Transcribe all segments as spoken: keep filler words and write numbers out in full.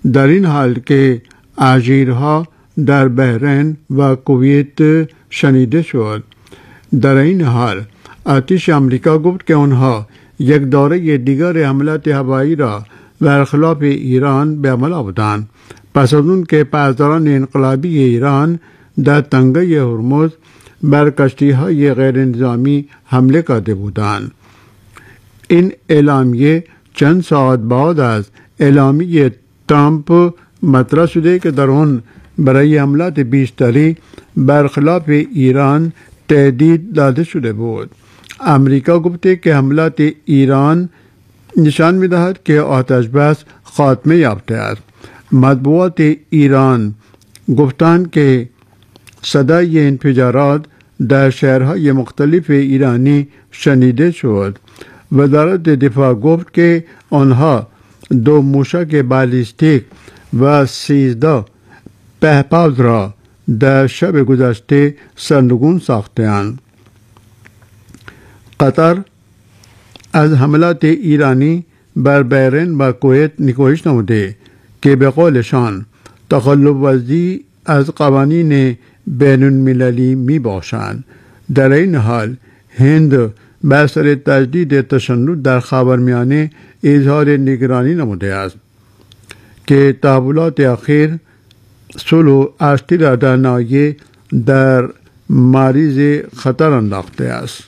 در این حال که الژیرها در بحرین و کویت شنیده شد. در این حال ارتش آمریکا گفت که آنها یک دوره دیگر حملات هوایی را برخلاف ایران به عمل آوردند پس از اون که پاسداران انقلابی ایران در تنگه هرمز بر کشتی‌های غیر نظامی حمله کرده بودند. این اعلامیه چند ساعت بعد از اعلامیه ترامپ مطرح شده که در آن برای حملات بیشتری برخلاف ایران تهدید داده شده بود. امریکا گفته که حملات ایران نشان می‌دهد که آتش بس خاتمه یافته است. مطبوعات ایران گفتند که صدای انفجارات در شهرهای مختلف ایرانی شنیده شد. وزارت دفاع گفت که آنها دو موشک بالستیک و سیزده پهپاد را در شب گذشته سرنگون ساخته‌اند. قطر از حملات ایرانی بر بحرین و کویت نکوهش نموده که به قولشان تخلف ورزی از قوانین بین المللی می باشند. در این حال هند بر سر تجدید تشنج در خاورمیانه اظهار نگرانی نموده است که تحولات اخیر صلح و آشتی را در ناحیه در معرض خطر انداخته است.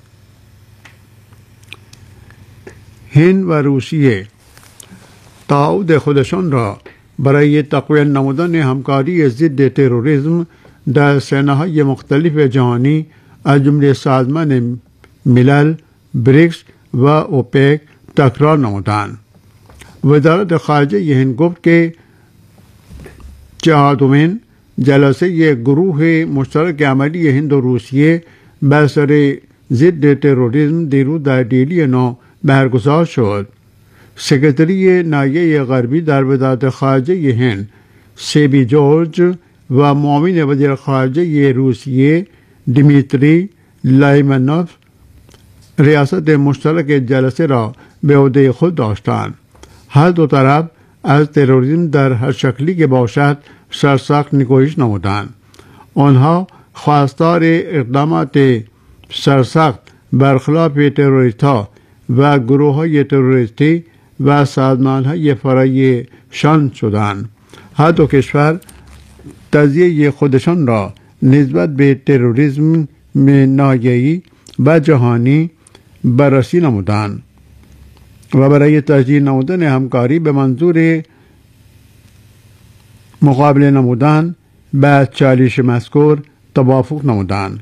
هند و روسیه تعهد خودشان را برای تقویت نمودن همکاری ضد تروریسم در صحنه‌های مختلف جهانی از جمله سازمان ملل، بریکس و اوپک تکرار نمودند. وزارت خارجه هند گفت که چهاردمین جلسه گروه مشترک عملی هند و روسیه بر سر ضد تروریسم دیروز در دهلی نو برگزار شد. سکرتری ناحیه غربی در وزارت خارجه هند سیبی جورج و معاون وزیر خارجه روسیه دیمیتری لایمنوف ریاست مشترک جلسه را به عهده خود داشتند. هر دو طرف از تروریسم در هر شکلی که باشد سرسخت نکوهش نمودند. آنها خواستار اقدامات سرسخت برخلاف تروریستها و گروه های تروریستی و سازمان های فرعی شان شدند. هر دو کشور تجزیه خودشان را نسبت به تروریسم ناحیه‌ای و جهانی بررسی نمودند و برای تشدید نمودن همکاری به منظور مقابله نمودن به چالش مذکور توافق نمودند.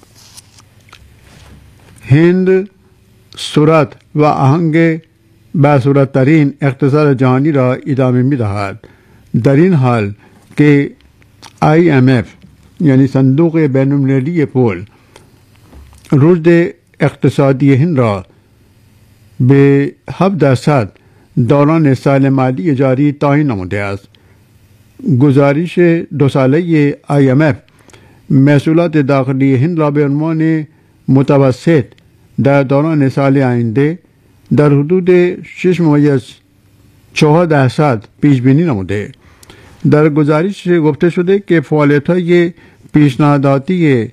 هند سرعت و آهنگ باسرعت‌ترین اقتصاد جهانی را ادامه می‌دهد. در این حال که آی ام اف یعنی صندوق بین‌المللی پول رشد اقتصادی هند را به هفت درصد دوران سال مالی جاری تعیین نموده است. گزارش دو ساله آی ام اف محصولات داخلی هند را به عنوان متوسط در دوران سال آینده در حدود شش ممیز چهار درصد پیش بینی نموده. در گزارش گفته شده که فعالیت‌های پیشنهاداتی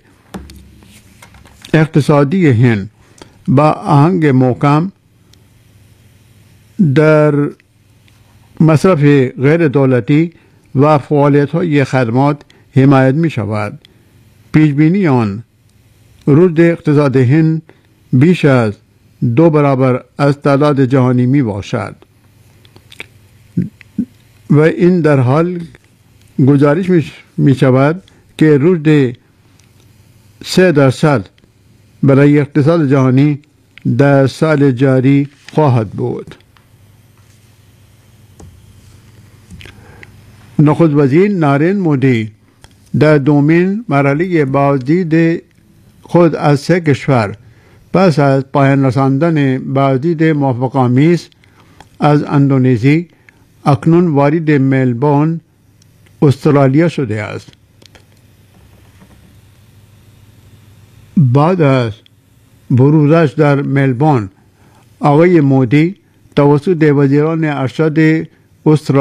اقتصادی هند با آهنگ محکم در مصرف غیر دولتی و فعالیت‌های خدمات حمایت می شود. پیش بینی آن رشد اقتصاد هند بیش از دو برابر از تعداد جهانی می باشد و این در حال گزارش می شود که رشد سه درصد برای اقتصاد جهانی در سال جاری خواهد بود. نخست وزیر نارین مودی در دومین مرحله بازدید خود از سه کشور پس از پایان رساندن بازدید موافقه‌آمیز از اندونزی اکنون وارد ملبورن استرالیا شده است. بعد از بروزش در ملبورن آقای مودی توسط وزیران ارشد استرالیا